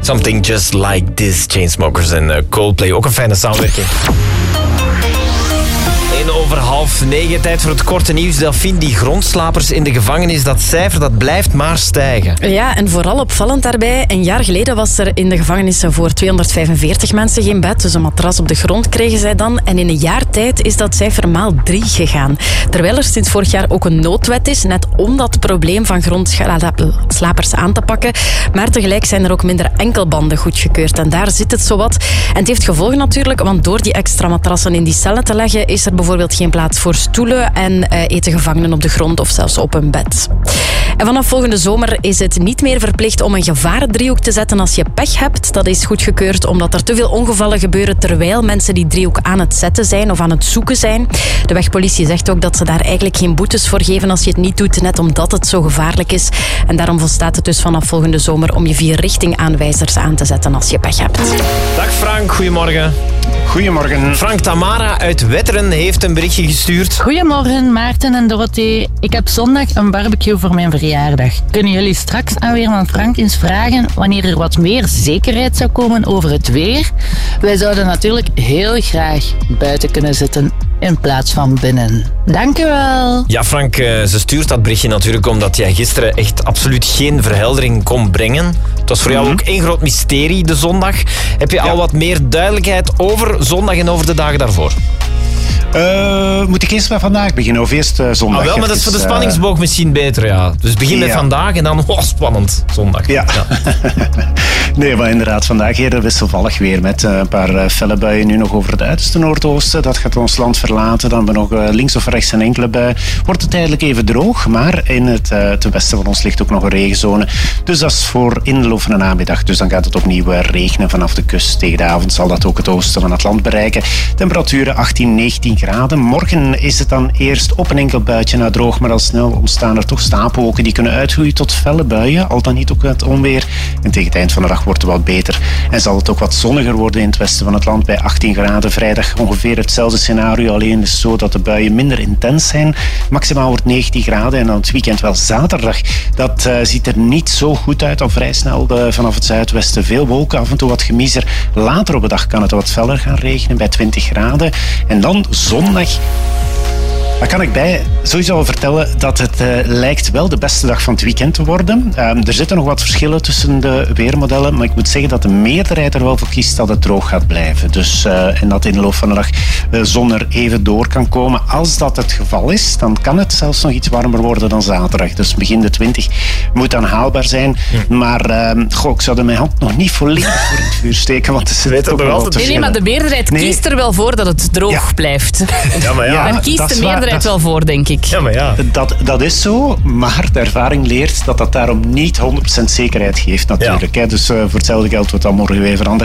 Something Just Like This, Chainsmokers en Coldplay. Ook een fijne samenwerking. 8:45, tijd voor het korte nieuws. Delphine, die grondslapers in de gevangenis, dat cijfer dat blijft maar stijgen. Ja, en vooral opvallend daarbij, een jaar geleden was er in de gevangenissen voor 245 mensen geen bed, dus een matras op de grond kregen zij dan. En in een jaar tijd is dat cijfer maal 3 gegaan. Terwijl er sinds vorig jaar ook een noodwet is, net om dat probleem van grondslapers aan te pakken. Maar tegelijk zijn er ook minder enkelbanden goedgekeurd. En daar zit het zowat. En het heeft gevolgen natuurlijk, want door die extra matrassen in die cellen te leggen, is er bijvoorbeeld geen plaats voor stoelen en eten gevangenen op de grond of zelfs op een bed. En vanaf volgende zomer is het niet meer verplicht om een gevarendriehoek te zetten als je pech hebt. Dat is goedgekeurd omdat er te veel ongevallen gebeuren terwijl mensen die driehoek aan het zetten zijn of aan het zoeken zijn. De wegpolitie zegt ook dat ze daar eigenlijk geen boetes voor geven als je het niet doet, net omdat het zo gevaarlijk is. En daarom volstaat het dus vanaf volgende zomer om je 4 richtingaanwijzers aan te zetten als je pech hebt. Dag Frank, goedemorgen. Goedemorgen. Frank, Tamara uit Wetteren heeft een berichtje gestuurd. Goedemorgen, Maarten en Dorothee. Ik heb zondag een barbecue voor mijn verjaardag. Kunnen jullie straks aan Weerman Frank eens vragen wanneer er wat meer zekerheid zou komen over het weer? Wij zouden natuurlijk heel graag buiten kunnen zitten in plaats van binnen. Dank u wel. Ja, Frank, ze stuurt dat berichtje natuurlijk omdat jij gisteren echt absoluut geen verheldering kon brengen. Het was voor jou ook één groot mysterie, de zondag. Heb je al wat meer duidelijkheid over zondag en over de dagen daarvoor? Moet ik eerst met vandaag beginnen of eerst zondag? Wel, maar dat is voor de spanningsboog misschien beter, ja. Dus begin met vandaag en dan, spannend, zondag. Ja. Nee, maar inderdaad, vandaag eerder wisselvallig weer met een paar felle buien nu nog over het uiterste noordoosten. Dat gaat ons land verlaten. Dan hebben we nog links of rechts een enkele bui. Wordt het tijdelijk even droog, maar in het westen van ons ligt ook nog een regenzone. Dus dat is voor in de loop van de namiddag. Dus dan gaat het opnieuw regenen vanaf de kust. Tegen de avond zal dat ook het oosten van het land bereiken. Temperaturen 18, 19 graden. Morgen is het dan eerst op een enkel buitje na droog, maar al snel ontstaan er toch stapelwolken die kunnen uitgroeien tot felle buien, al dan niet ook het onweer. En tegen het eind van de dag wordt het wat beter en zal het ook wat zonniger worden in het westen van het land bij 18 graden. Vrijdag ongeveer hetzelfde scenario, alleen is het zo dat de buien minder intens zijn. Maximaal wordt 19 graden en dan het weekend wel zaterdag. Dat ziet er niet zo goed uit, al vrij snel vanaf het zuidwesten veel wolken, af en toe wat gemiezer. Later op de dag kan het wat feller gaan regenen bij 20 graden. En dan zondag. Daar kan ik sowieso al vertellen dat het lijkt wel de beste dag van het weekend te worden. Er zitten nog wat verschillen tussen de weermodellen, maar ik moet zeggen dat de meerderheid er wel voor kiest dat het droog gaat blijven. Dus, en dat in de loop van de dag de zon er even door kan komen. Als dat het geval is, dan kan het zelfs nog iets warmer worden dan zaterdag. Dus begin de 20 moet dan haalbaar zijn. Maar ik zou mijn hand nog niet volledig voor het vuur steken, want ze weten ook wel te Nee, maar de meerderheid kiest er wel voor dat het droog blijft. Ja, maar ja. Daar kiest de meerderheid wel voor, denk ik. Ja, maar ja. Dat is zo, maar de ervaring leert dat daarom niet 100% zekerheid geeft natuurlijk. Ja. Dus voor hetzelfde geld wordt dat morgen weer veranderd.